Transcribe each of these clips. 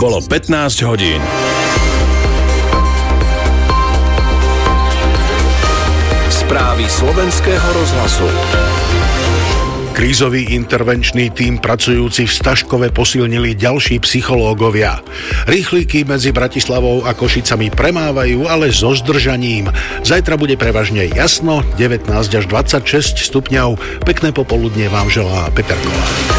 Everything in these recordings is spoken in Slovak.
Bolo 15 hodín. Správy Slovenského rozhlasu. Krízový intervenčný tím pracujúci v Staškove posilnili ďalší psychológovia. Rýchliky medzi Bratislavou a Košicami premávajú, ale so zdržaním. Zajtra bude prevažne jasno, 19 až 26 stupňov. Pekné popoludnie vám želá Peter Kolárik.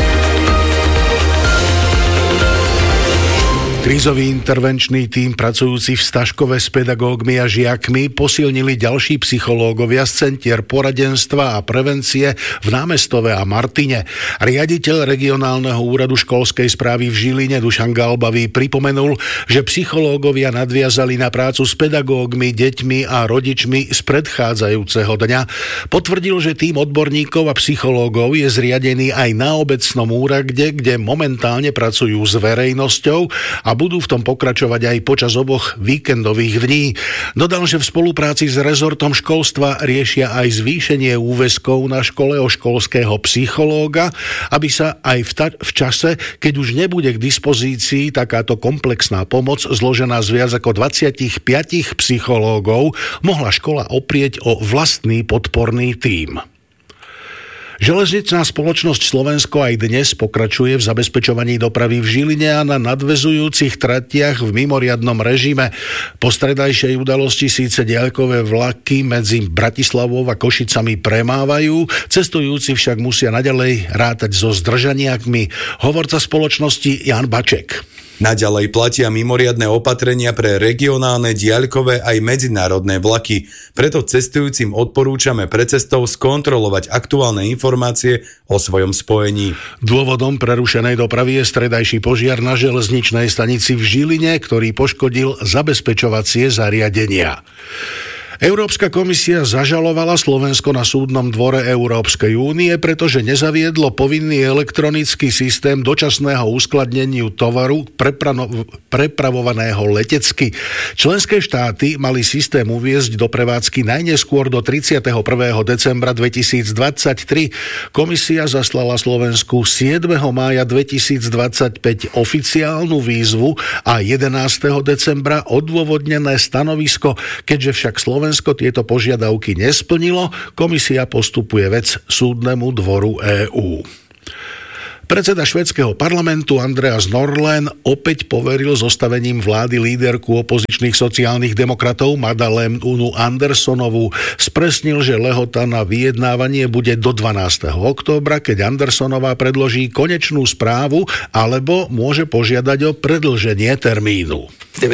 Krízový intervenčný tím pracujúci v Staškove s pedagógmi a žiakmi posilnili ďalší psychológovia z centier poradenstva a prevencie v Námestove a Martine. Riaditeľ regionálneho úradu školskej správy v Žiline Dušan Galbavý pripomenul, že psychológovia nadviazali na prácu s pedagógmi, deťmi a rodičmi z predchádzajúceho dňa. Potvrdil, že tím odborníkov a psychológov je zriadený aj na obecnom úrade, kde momentálne pracujú s verejnosťou a budú v tom pokračovať aj počas oboch víkendových dní. Dodal, že v spolupráci s rezortom školstva riešia aj zvýšenie úväzkov na škole o školského psychológa, aby sa aj v čase, keď už nebude k dispozícii takáto komplexná pomoc zložená z viac ako 25 psychológov, mohla škola oprieť o vlastný podporný tím. Železničná spoločnosť Slovensko aj dnes pokračuje v zabezpečovaní dopravy v Žiline a na nadväzujúcich tratiach v mimoriadnom režime. Po stredajšej udalosti síce diaľkové vlaky medzi Bratislavou a Košicami premávajú, cestujúci však musia naďalej rátať so zdržaniakmi. Hovorca spoločnosti Jan Baček. Naďalej platia mimoriadne opatrenia pre regionálne, diaľkové aj medzinárodné vlaky. Preto cestujúcim odporúčame pred cestou skontrolovať aktuálne informácie o svojom spojení. Dôvodom prerušenej dopravy je stredajší požiar na železničnej stanici v Žiline, ktorý poškodil zabezpečovacie zariadenia. Európska komisia zažalovala Slovensko na súdnom dvore Európskej únie, pretože nezaviedlo povinný elektronický systém dočasného uskladnenia tovaru prepravovaného letecky. Členské štáty mali systém uviesť do prevádzky najneskôr do 31. decembra 2023. Komisia zaslala Slovensku 7. mája 2025 oficiálnu výzvu a 11. decembra odôvodnené stanovisko, keďže však Slovensko tieto požiadavky nesplnilo, komisia postupuje vec súdnemu dvoru EÚ. Predseda švédskeho parlamentu Andreas Norlén opäť poveril zostavením vlády líderku opozičných sociálnych demokratov Magdalénu Anderssonovú. Spresnil, že lehota na vyjednávanie bude do 12. októbra, keď Anderssonová predloží konečnú správu alebo môže požiadať o predĺženie termínu.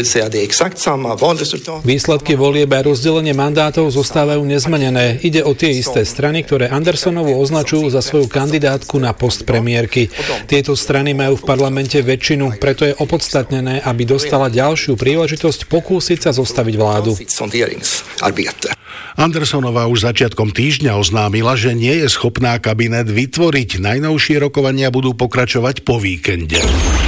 Výsledky volieb a rozdelenie mandátov zostávajú nezmenené. Ide o tie isté strany, ktoré Anderssonovu označujú za svoju kandidátku na post premiérky. Tieto strany majú v parlamente väčšinu, preto je opodstatnené, aby dostala ďalšiu príležitosť pokúsiť sa zostaviť vládu. Anderssonová už začiatkom týždňa oznámila, že nie je schopná kabinet vytvoriť. Najnovšie rokovania budú pokračovať po víkende.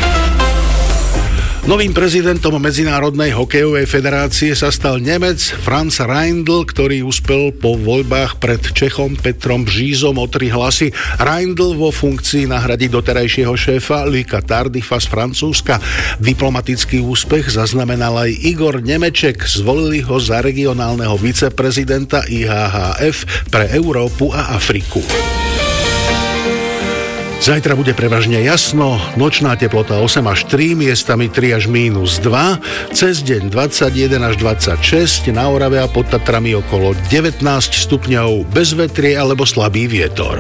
Novým prezidentom Medzinárodnej hokejovej federácie sa stal Nemec Franz Reindl, ktorý uspel po voľbách pred Čechom Petrom Břízom o 3 hlasy. Reindl vo funkcii nahradí doterajšieho šéfa Lucas Tardiffa z Francúzska. Diplomatický úspech zaznamenal aj Igor Nemeček. Zvolili ho za regionálneho viceprezidenta IHHF pre Európu a Afriku. Zajtra bude prevažne jasno, nočná teplota 8 až 3, miestami 3 až -2, cez deň 21 až 26, na Orave a pod Tatrami okolo 19 stupňov, bez vetrie alebo slabý vietor.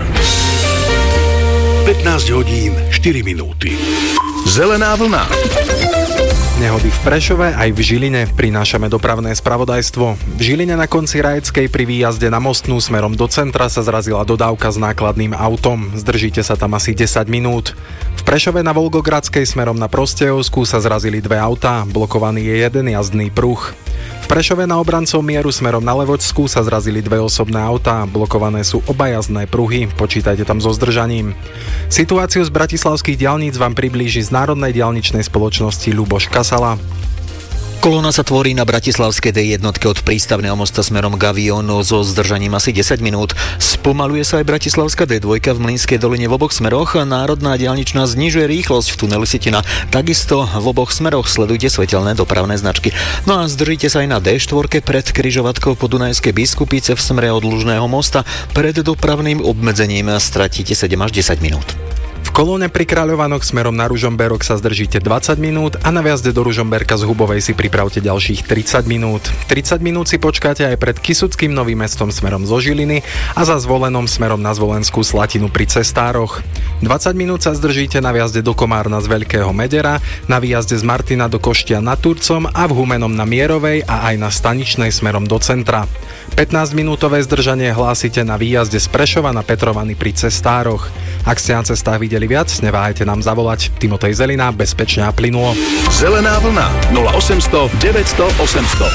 15 hodín, 4 minúty. Zelená vlna. Nehody v Prešove aj v Žiline, prinášame dopravné spravodajstvo. V Žiline na konci Rajeckej pri výjazde na Mostnú smerom do centra sa zrazila dodávka s nákladným autom. Zdržíte sa tam asi 10 minút. V Prešove na Volgogradskej smerom na Prostejovskú sa zrazili 2 autá, blokovaný je jeden jazdný pruh. V Prešove na obrancov mieru smerom na Levočskú sa zrazili 2 osobné autá, blokované sú oba jazdné pruhy, počítajte tam so zdržaním. Situáciu z bratislavských diaľnic vám priblíži z Národnej diaľničnej spoločnosti Ľuboš Kasala. Kolóna sa tvorí na bratislavskej D1 od prístavného mosta smerom k Aviónu so zdržaním asi 10 minút. Spomaluje sa aj bratislavská D2 v Mlynskej doline v oboch smeroch. Národná diaľničná znižuje rýchlosť v tuneli Sitina. Takisto v oboch smeroch sledujte svetelné dopravné značky. No a zdržite sa aj na D4 pred križovatkou po Dunajskej Biskupice v smere od Lužného mosta. Pred dopravným obmedzením stratíte 7 až 10 minút. V kolóne pri Kráľovanoch smerom na Ružomberok sa zdržíte 20 minút a na vjazde do Ružomberka z Hubovej si pripravte ďalších 30 minút. 30 minút si počkáte aj pred Kysuckým Novým Mestom smerom zo Žiliny a za Zvolenom smerom na Zvolenskú Slatinu pri Cestároch. 20 minút sa zdržíte na vjazde do Komárna z Veľkého Medera, na výjazde z Martina do Koštia nad Turcom a v Humenom na Mierovej a aj na Staničnej smerom do centra. 15-minútové zdržanie hlásite na výjazde z Prešova na Petrovany pri Cestároch. Ak ste na cestách videli viac, neváhajte nám zavolať. Timotej Zelina, bezpečne a plynulo. Zelená vlna 0800 900 800.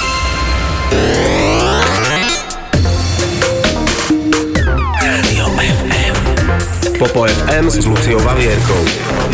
Popo FM s Luciou Valierkou.